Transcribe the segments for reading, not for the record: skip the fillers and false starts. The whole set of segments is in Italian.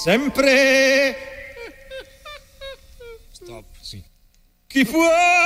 sempre. Stop, sì. Chi può?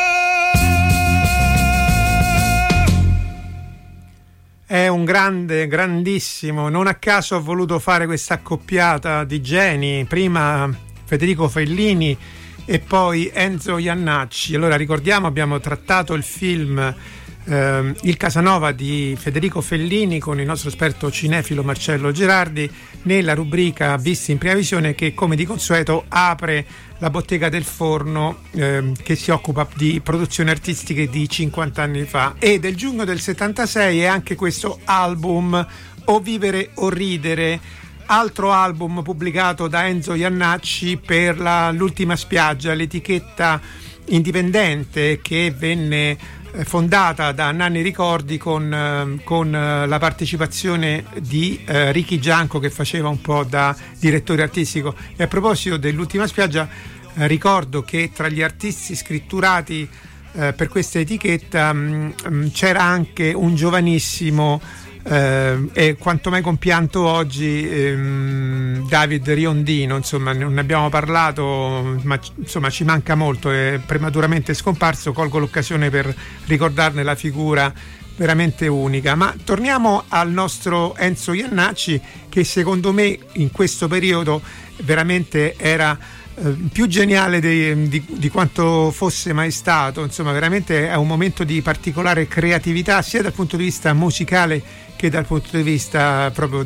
È un grande, grandissimo. Non a caso ho voluto fare questa accoppiata di geni. Prima Federico Fellini e poi Enzo Jannacci. Allora ricordiamo, abbiamo trattato il film Il Casanova di Federico Fellini con il nostro esperto cinefilo Marcello Gerardi nella rubrica Visti in prima visione, che come di consueto apre la bottega del forno, che si occupa di produzioni artistiche di 50 anni fa. E del giugno del 76 è anche questo album, O vivere o ridere, altro album pubblicato da Enzo Jannacci per l'Ultima Spiaggia, l'etichetta indipendente che venne fondata da Nanni Ricordi con la partecipazione di Ricky Gianco, che faceva un po' da direttore artistico. E a proposito dell'Ultima Spiaggia, ricordo che tra gli artisti scritturati per questa etichetta c'era anche un giovanissimo e quanto mai compianto oggi David Riondino. Insomma, non ne abbiamo parlato, ma insomma ci manca molto, è prematuramente scomparso. Colgo l'occasione per ricordarne la figura veramente unica. Ma torniamo al nostro Enzo Jannacci, che secondo me in questo periodo veramente era più geniale di quanto fosse mai stato. Insomma, veramente è un momento di particolare creatività sia dal punto di vista musicale che dal punto di vista proprio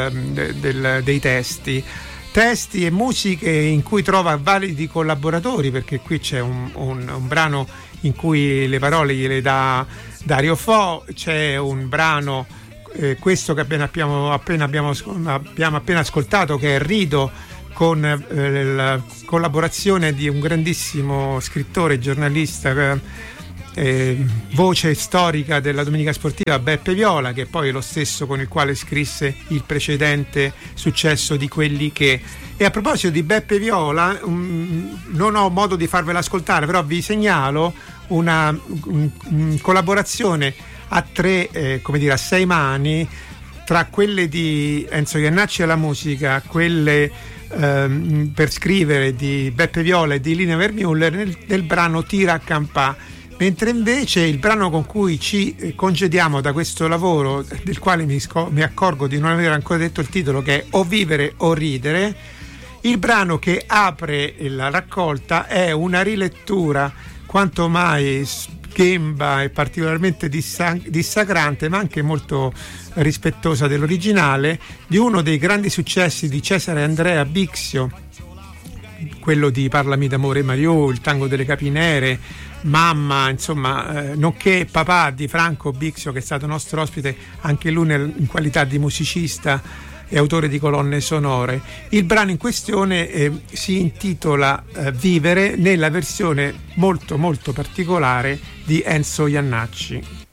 dei testi e musiche, in cui trova validi collaboratori, perché qui c'è un brano in cui le parole gliele dà Dario Fo, c'è un brano, questo che abbiamo appena ascoltato, che è Rido, con la collaborazione di un grandissimo scrittore, giornalista, voce storica della Domenica Sportiva, Beppe Viola, che poi è lo stesso con il quale scrisse il precedente successo di Quelli che. E a proposito di Beppe Viola, non ho modo di farvela ascoltare, però vi segnalo una collaborazione a tre, a sei mani, tra quelle di Enzo Jannacci alla musica, quelle per scrivere di Beppe Viola e di Lina Vermeuller nel brano Tira a campà. Mentre invece il brano con cui ci congediamo da questo lavoro, del quale mi accorgo di non aver ancora detto il titolo, che è O vivere o ridere, il brano che apre la raccolta è una rilettura quanto mai sghemba e particolarmente dissacrante, ma anche molto rispettosa dell'originale, di uno dei grandi successi di Cesare Andrea Bixio, quello di Parlami d'amore Mariù, il Tango delle Capinere, Mamma, insomma, nonché papà di Franco Bixio, che è stato nostro ospite anche lui in qualità di musicista e autore di colonne sonore. Il brano in questione si intitola Vivere, nella versione molto molto particolare di Enzo Jannacci.